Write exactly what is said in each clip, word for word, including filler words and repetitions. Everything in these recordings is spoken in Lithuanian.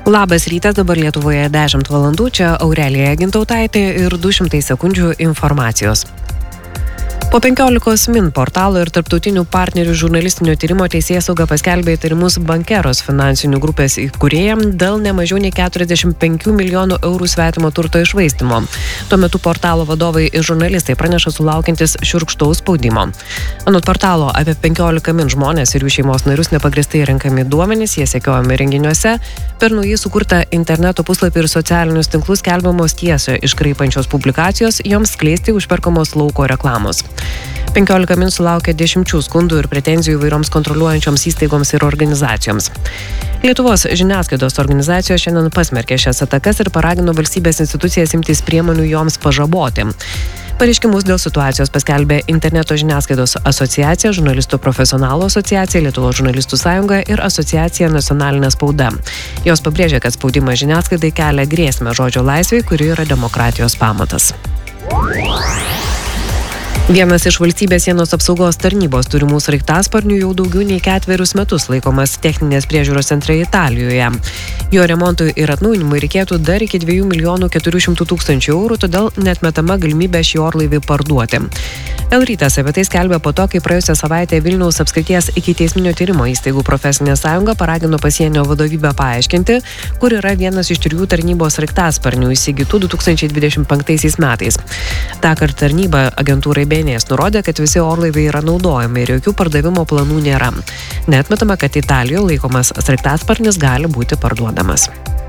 Labas rytas, dabar Lietuvoje dešimt valandų, čia Aurelija Gintautaitė ir du šimtai sekundžių informacijos. Po penkiolikos min portalo ir tarptautinių partnerių žurnalistinio tyrimo Teisėsauga paskelbė įtarimus Bankeros finansinių grupės įkūrėjam dėl nemažiau nei keturiasdešimt penkių milijonų eurų svetimo turto iššvaistymo. Tuo metu portalo vadovai ir žurnalistai praneša sulaukiantis šiurkštaus spaudimo. Anot portalo, apie penkiolika min žmonės ir jų šeimos narius nepagrįstai renkami duomenys, jie sekiojami renginiuose, per naujai sukurtą interneto puslapį ir socialinius tinklus skelbiamos tiesą iškraipančios publikacijos, joms skleisti užperkamos lauko reklamos. penkiolika min sulaukė dešimčių skundų ir pretenzijų įvairioms kontroliuojančioms įstaigoms ir organizacijoms. Lietuvos žiniasklaidos organizacijos šiandien pasmerkė šias atakas ir paragino valstybės institucijas imtis priemonių joms pažaboti. Pareiškimus dėl situacijos paskelbė Interneto žiniasklaidos asociacija, žurnalistų profesionalų asociacija, Lietuvos žurnalistų sąjunga ir asociacija Nacionalinė spauda. Jos pabrėžė, kad spaudimas žiniasklaidai kelia grėsmę žodžio laisvei, kuri yra demokratijos pamatas. Vienas iš valstybės sienos apsaugos tarnybos turimų sraigtasparnių jau daugiau nei ketverius metus laikomas techninės priežiūros centre Italijoje. Jo remontui ir atnaujinimui reikėtų dar iki dviejų milijonų keturių šimtų tūkstančių eurų, todėl neatmetama galimybė šį orlaivį parduoti. El Rytas apie tai skelbė po to, kai praėjusią savaitę Vilniaus apskrities ikiteisminio tyrimo įstaigų profesinė sąjunga paragino pasienio vadovybę paaiškinti, kur yra vienas iš trijų tarnybos sraigtasparnių įsigytų du tūkstančiai dvidešimt penktaisiais metais. Tąkart tarnyba agentūrai B N S nurodė, kad visi orlaiviai yra naudojami ir jokių pardavimo planų nėra. Neatmetama, kad Italijoje laikomas sraigtasparnis gali būti parduodamas.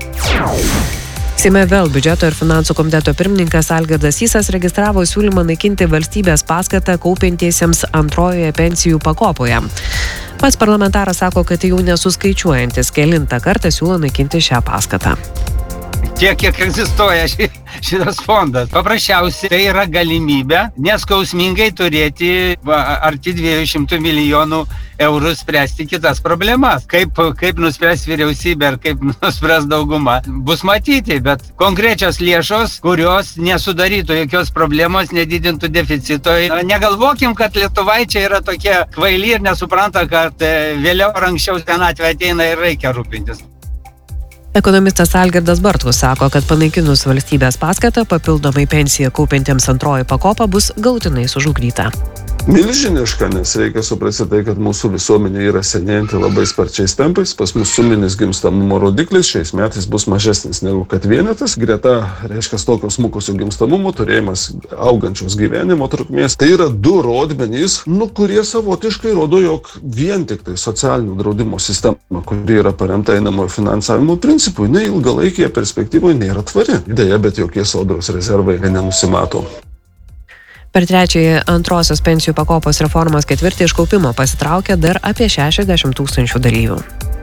Seime vėl biudžeto ir finansų komiteto pirmininkas Algirdas Sysas registravo siūlymą naikinti valstybės paskatą kaupiantiesiems antrojoje pensijų pakopoje. Pats parlamentaras sako, kad jau nesuskaičiuojantis kelintą kartą siūlo naikinti šią paskatą. Tiek, kiek egzistuoja ši, šitas fondas. Paprasčiausiai tai yra galimybė neskausmingai turėti va, arti dviejų šimtų milijonų eurų spręsti kitas problemas. Kaip, kaip nuspręs vyriausybė ar kaip nuspręs dauguma, bus matyti, bet konkrečios lėšos, kurios nesudarytų jokios problemos, nedidintų deficito. Negalvokim, kad lietuvaičiai yra tokie kvaili ir nesupranta, kad vėliau ar anksčiau senatvė ateina ir reikia rūpintis. Ekonomistas Algirdas Bartkus sako, kad panaikinus valstybės paskatą, papildomai pensiją kaupiantiems antroji pakopa bus galutinai sužlugdyta. Milžiniška, nes reikia suprasti tai, kad mūsų visuomenė yra senėjanti labai sparčiais tempais. Pas mus suminis gimstamumo rodiklis šiais metais bus mažesnis negu kad vienetas. Greta, reiškia, tokios smukusio gimstamumo turėjimas augančios gyvenimo trukmės. Tai yra du rodmenys, nu, kurie savotiškai rodo, jog vien tik tai socialinio draudimo sistema, kuri yra paremta einamojo finansavimo principui, ne ilgalaikėje perspektyvoje nėra tvari. Deja, bet jokie sodros rezervai nenusimato. Per trečiąjį antrosios pensijų pakopos reformos ketvirtį iš kaupimo pasitraukė dar apie šešiasdešimt tūkstančių dalyvių.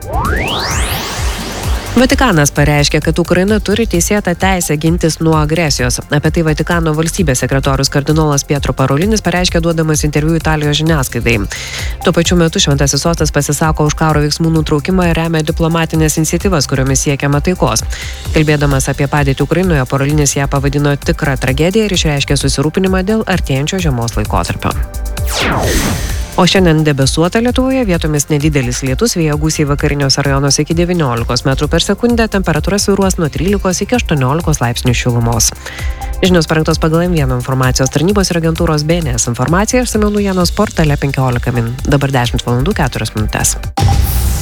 Vatikanas pareiškė, kad Ukraina turi teisėtą teisę gintis nuo agresijos. Apie tai Vatikano valstybės sekretorius kardinolas Pietro Parolinis pareiškė duodamas interviu Italijos žiniasklaidai. Tuo pačiu metu Šventasis sostas pasisako už karo veiksmų nutraukimą ir remia diplomatinės iniciatyvas, kuriomis siekiama taikos. Kalbėdamas apie padėtį Ukrainoje, Parolinis ją pavadino tikrą tragediją ir išreiškė susirūpinimą dėl artėjančio žiemos laikotarpio. O šiandien debesuota Lietuvoje, vietomis nedidelis lietus, vėjo gūsiai vakariniuose rajonuose iki devyniolikos metrų per sekundę, temperatūra svyruos nuo trylikos iki aštuoniolikos laipsnių šilumos. Žinios parengtos pagal M vieną informacijos tarnybos ir agentūros B N S informaciją, išsamiau naujienos portale penkiolika min. Dabar dešimt valandų keturios minutės.